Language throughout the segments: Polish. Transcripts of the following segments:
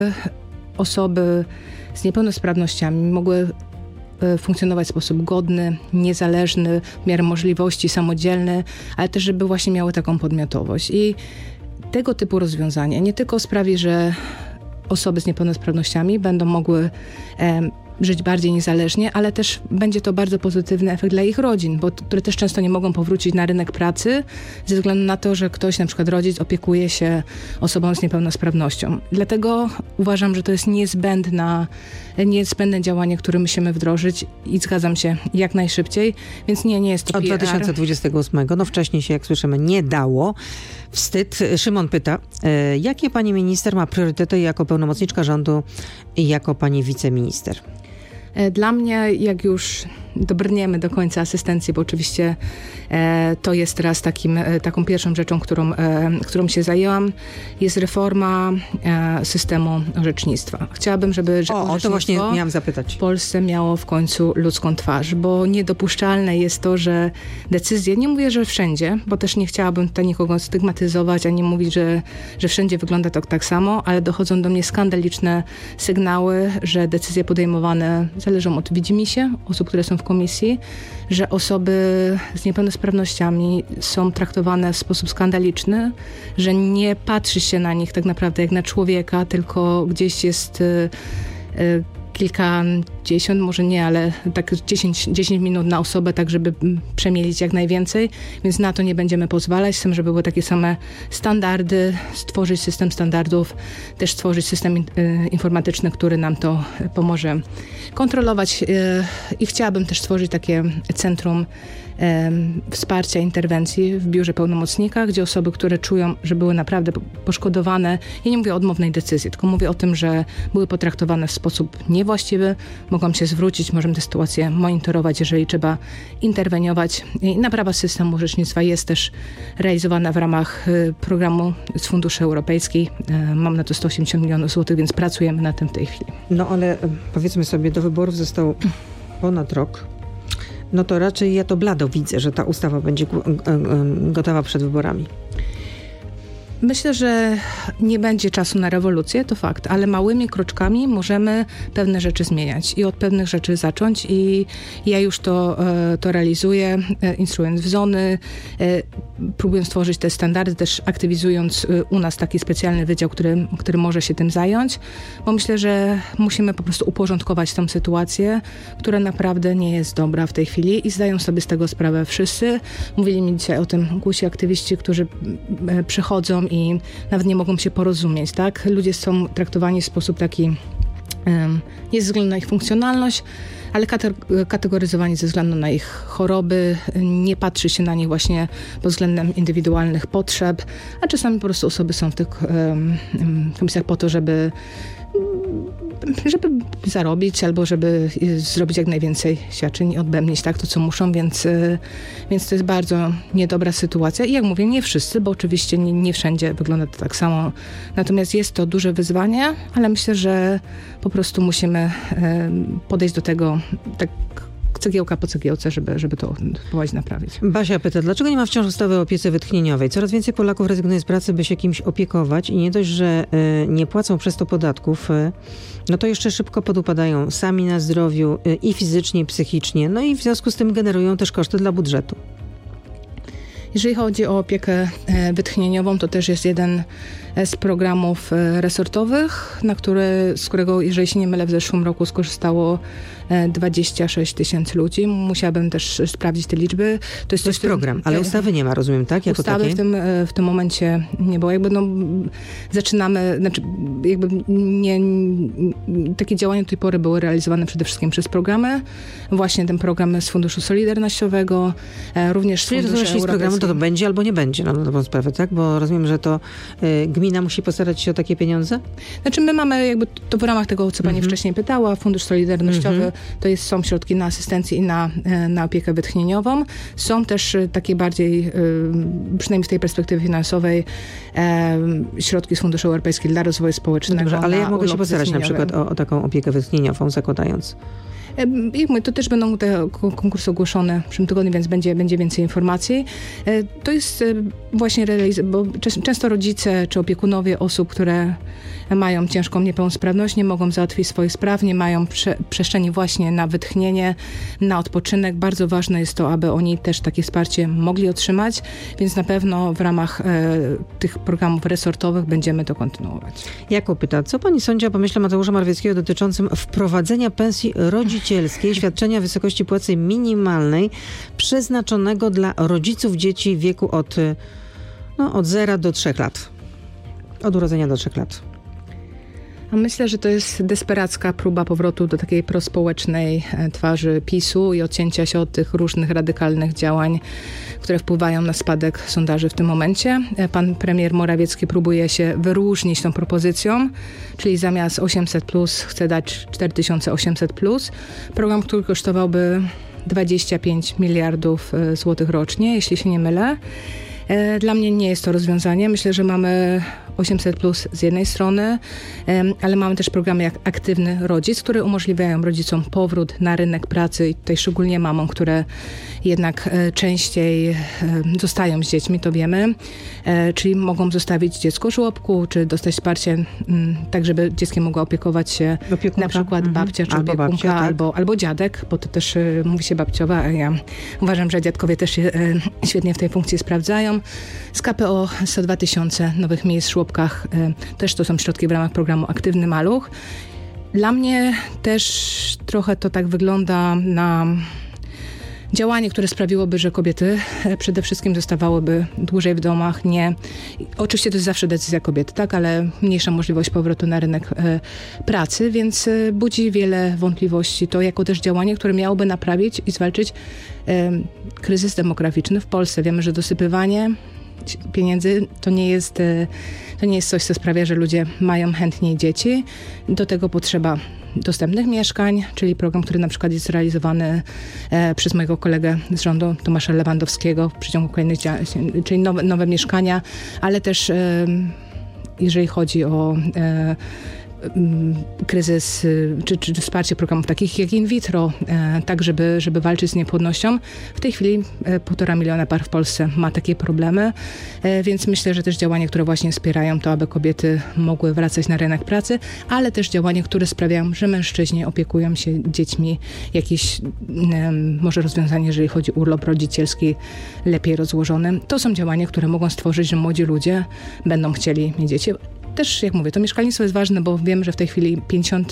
osoby z niepełnosprawnościami mogły funkcjonować w sposób godny, niezależny, w miarę możliwości, samodzielny, ale też, żeby właśnie miały taką podmiotowość. I tego typu rozwiązania nie tylko sprawi, że osoby z niepełnosprawnościami będą mogły żyć bardziej niezależnie, ale też będzie to bardzo pozytywny efekt dla ich rodzin, które też często nie mogą powrócić na rynek pracy ze względu na to, że ktoś, na przykład rodzic, opiekuje się osobą z niepełnosprawnością. Dlatego uważam, że to jest niezbędne działanie, które musimy wdrożyć i zgadzam się jak najszybciej, więc nie jest to PR. Od 2028, wcześniej się, jak słyszymy, nie dało. Wstyd. Szymon pyta, jakie pani minister ma priorytety jako pełnomocniczka rządu i jako pani wiceminister? Dla mnie, jak już dobrniemy do końca asystencji, bo oczywiście to jest teraz taką pierwszą rzeczą, którą się zajęłam, jest reforma systemu orzecznictwa. Chciałabym, żeby o to właśnie miałam zapytać. W Polsce miało w końcu ludzką twarz, bo niedopuszczalne jest to, że decyzje, nie mówię, że wszędzie, bo też nie chciałabym tutaj nikogo stygmatyzować, ani mówić, że wszędzie wygląda to tak samo, ale dochodzą do mnie skandaliczne sygnały, że decyzje podejmowane zależą od widzimisię osób, które są w komisji, że osoby z niepełnosprawnościami są traktowane w sposób skandaliczny, że nie patrzy się na nich tak naprawdę jak na człowieka, tylko gdzieś jest kilkadziesiąt, może nie, ale tak 10 minut na osobę, tak żeby przemielić jak najwięcej, więc na to nie będziemy pozwalać. Chcemy, żeby były takie same standardy, stworzyć system standardów, też stworzyć system informatyczny, który nam to pomoże kontrolować i chciałabym też stworzyć takie centrum wsparcia interwencji w biurze pełnomocnika, gdzie osoby, które czują, że były naprawdę poszkodowane, ja nie mówię o odmownej decyzji, tylko mówię o tym, że były potraktowane w sposób niewłaściwy, mogą się zwrócić, możemy tę sytuację monitorować, jeżeli trzeba interweniować. I naprawa systemu orzecznictwa jest też realizowana w ramach programu z funduszy europejskich. Mam na to 180 milionów złotych, więc pracujemy na tym w tej chwili. No ale powiedzmy sobie, do wyborów został ponad rok. No to raczej ja to blado widzę, że ta ustawa będzie gotowa przed wyborami. Myślę, że nie będzie czasu na rewolucję, to fakt, ale małymi kroczkami możemy pewne rzeczy zmieniać i od pewnych rzeczy zacząć i ja już to realizuję, instruując w zony, próbując stworzyć te standardy, też aktywizując u nas taki specjalny wydział, który może się tym zająć, bo myślę, że musimy po prostu uporządkować tę sytuację, która naprawdę nie jest dobra w tej chwili i zdają sobie z tego sprawę wszyscy. Mówili mi dzisiaj o tym głusi aktywiści, którzy przychodzą i nawet nie mogą się porozumieć, tak? Ludzie są traktowani w sposób taki nie ze względu na ich funkcjonalność, ale kategoryzowani ze względu na ich choroby, nie patrzy się na nich właśnie pod względem indywidualnych potrzeb, a czasami po prostu osoby są w tych komisjach po to, żeby zarobić albo żeby zrobić jak najwięcej świadczeń i odbębnić tak to, co muszą, więc to jest bardzo niedobra sytuacja. I jak mówię, nie wszyscy, bo oczywiście nie wszędzie wygląda to tak samo. Natomiast jest to duże wyzwanie, ale myślę, że po prostu musimy podejść do tego tak cegiełka po cegiełce, żeby to spróbować naprawić. Basia pyta, dlaczego nie ma wciąż ustawy o opiece wytchnieniowej? Coraz więcej Polaków rezygnuje z pracy, by się kimś opiekować i nie dość, że nie płacą przez to podatków, no to jeszcze szybko podupadają sami na zdrowiu i fizycznie, i psychicznie, no i w związku z tym generują też koszty dla budżetu. Jeżeli chodzi o opiekę wytchnieniową, to też jest jeden z programów resortowych, z którego, jeżeli się nie mylę, w zeszłym roku skorzystało 26 000 ludzi. Musiałabym też sprawdzić te liczby. To jest program, ale ustawy nie ma, rozumiem, tak? Jako ustawy takiej? w tym momencie nie było. Zaczynamy, takie działania do tej pory były realizowane przede wszystkim przez programy. Właśnie ten program z Funduszu Solidarnościowego, również z Funduszy Europejskich. Z programu to będzie albo nie będzie, na dobrą sprawę, tak? Bo rozumiem, że to gmina musi postarać się o takie pieniądze? My mamy to w ramach tego, co pani wcześniej pytała, Fundusz Solidarnościowy, są środki na asystencję i na opiekę wytchnieniową. Są też takie bardziej, przynajmniej w tej perspektywie finansowej, środki z Funduszy Europejskich dla rozwoju społecznego. Dobrze, ale jak mogę się postarać na przykład o taką opiekę wytchnieniową, zakładając? Jak mówię, to też będą te konkursy ogłoszone w przyszłym tygodniu, więc będzie więcej informacji. To jest właśnie bo często rodzice czy opiekunowie osób, które mają ciężką niepełnosprawność, nie mogą załatwić swoich spraw, nie mają przestrzeni właśnie na wytchnienie, na odpoczynek. Bardzo ważne jest to, aby oni też takie wsparcie mogli otrzymać, więc na pewno w ramach tych programów resortowych będziemy to kontynuować. Jakub pyta, co pani sądzi o pomyśle Mateusza Morawieckiego dotyczącym wprowadzenia pensji rodzicielskiej, świadczenia w wysokości płacy minimalnej przeznaczonego dla rodziców dzieci w wieku od 0 do 3 lat. Od urodzenia do 3 lat. Myślę, że to jest desperacka próba powrotu do takiej prospołecznej twarzy PiS-u i odcięcia się od tych różnych radykalnych działań, które wpływają na spadek sondaży w tym momencie. Pan premier Morawiecki próbuje się wyróżnić tą propozycją, czyli zamiast 800+, chce dać 4800+. Program, który kosztowałby 25 miliardów złotych rocznie, jeśli się nie mylę. Dla mnie nie jest to rozwiązanie. Myślę, że mamy 800+ z jednej strony, ale mamy też programy jak Aktywny Rodzic, które umożliwiają rodzicom powrót na rynek pracy i tutaj szczególnie mamom, które jednak częściej zostają z dziećmi, to wiemy, czyli mogą zostawić dziecko w żłobku, czy dostać wsparcie tak, żeby dzieckiem mogła opiekować się na przykład babcia, czy albo opiekunka, babcia, tak? albo dziadek, bo to też mówi się babciowa, a ja uważam, że dziadkowie też się świetnie w tej funkcji sprawdzają. Z KPO 102 000 nowych miejsc w żłobkach, też to są środki w ramach programu Aktywny Maluch. Dla mnie też trochę to tak wygląda na działanie, które sprawiłoby, że kobiety przede wszystkim zostawałyby dłużej w domach. Oczywiście to jest zawsze decyzja kobiety, tak, ale mniejsza możliwość powrotu na rynek pracy, więc budzi wiele wątpliwości. To jako też działanie, które miałoby naprawić i zwalczyć kryzys demograficzny w Polsce. Wiemy, że dosypywanie pieniędzy to nie jest coś, co sprawia, że ludzie mają chętniej dzieci. Do tego potrzeba dostępnych mieszkań, czyli program, który na przykład jest realizowany przez mojego kolegę z rządu, Tomasza Lewandowskiego w przeciągu kolejnych czyli nowe mieszkania, ale też jeżeli chodzi o kryzys, czy wsparcie programów takich jak in vitro, tak żeby walczyć z niepłodnością. W tej chwili 1,5 miliona par w Polsce ma takie problemy, więc myślę, że też działania, które właśnie wspierają to, aby kobiety mogły wracać na rynek pracy, ale też działania, które sprawiają, że mężczyźni opiekują się dziećmi, jakieś może rozwiązanie, jeżeli chodzi o urlop rodzicielski lepiej rozłożony. To są działania, które mogą stworzyć, że młodzi ludzie będą chcieli mieć dzieci. Też, jak mówię, to mieszkalnictwo jest ważne, bo wiem, że w tej chwili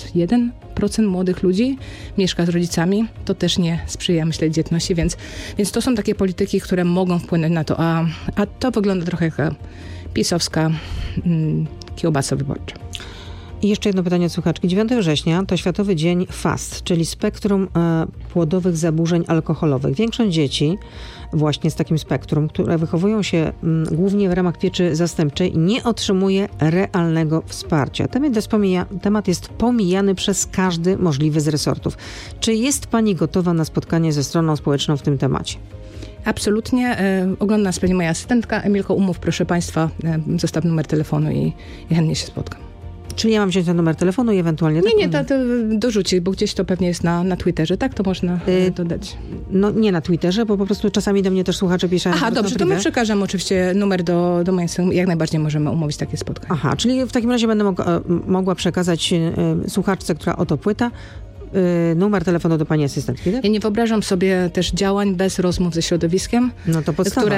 51% młodych ludzi mieszka z rodzicami. To też nie sprzyja, myślę, dzietności, więc to są takie polityki, które mogą wpłynąć na to, a to wygląda trochę jak pisowska kiełbasa wyborcza. I jeszcze jedno pytanie od słuchaczki. 9 września to Światowy Dzień FAST, czyli spektrum płodowych zaburzeń alkoholowych. Większość dzieci właśnie z takim spektrum, które wychowują się głównie w ramach pieczy zastępczej, nie otrzymuje realnego wsparcia. Temat jest pomijany przez każdy możliwy z resortów. Czy jest pani gotowa na spotkanie ze stroną społeczną w tym temacie? Absolutnie. Ogląda nas pewnie moja asystentka. Emilko, umów, proszę państwa, zostaw numer telefonu i chętnie się spotkam. Czyli ja mam wziąć ten numer telefonu i ewentualnie... Nie, to dorzucić, bo gdzieś to pewnie jest na Twitterze, tak? To można dodać. No nie na Twitterze, bo po prostu czasami do mnie też słuchacze piszą... Aha, dobrze, to my przekażemy oczywiście numer do mojej strony. Jak najbardziej możemy umówić takie spotkanie. Aha, czyli w takim razie będę mogła przekazać słuchaczce, która oto pyta, numer telefonu do pani asystentki, tak? Ja nie wyobrażam sobie też działań bez rozmów ze środowiskiem, no to podstawa.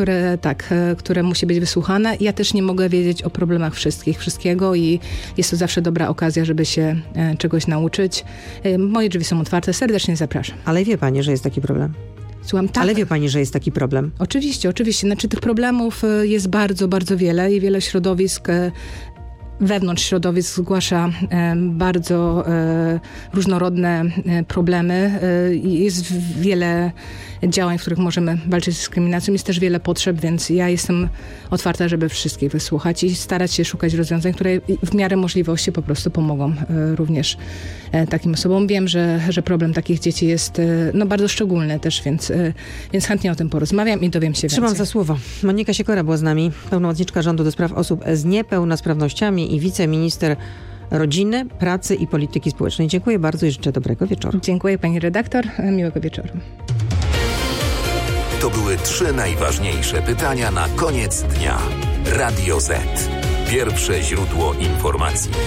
które musi być wysłuchane. Ja też nie mogę wiedzieć o problemach wszystkiego i jest to zawsze dobra okazja, żeby się czegoś nauczyć. Moje drzwi są otwarte, serdecznie zapraszam. Ale wie pani, że jest taki problem? Słucham, tak. Ale wie pani, że jest taki problem? Oczywiście. Znaczy tych problemów jest bardzo, bardzo wiele i wiele środowisk wewnątrz środowisk zgłasza bardzo różnorodne problemy. Jest wiele działań, w których możemy walczyć z dyskryminacją. Jest też wiele potrzeb, więc ja jestem otwarta, żeby wszystkich wysłuchać i starać się szukać rozwiązań, które w miarę możliwości po prostu pomogą również takim osobom. Wiem, że problem takich dzieci jest bardzo szczególny też, więc chętnie o tym porozmawiam i dowiem się więcej. Trzymam za słowo. Monika Siekora była z nami, pełnomocniczka rządu do spraw osób z niepełnosprawnościami i wiceminister rodziny, pracy i polityki społecznej. Dziękuję bardzo i życzę dobrego wieczoru. Dziękuję pani redaktor. Miłego wieczoru. To były 3 najważniejsze pytania na koniec dnia. Radio Z. Pierwsze źródło informacji.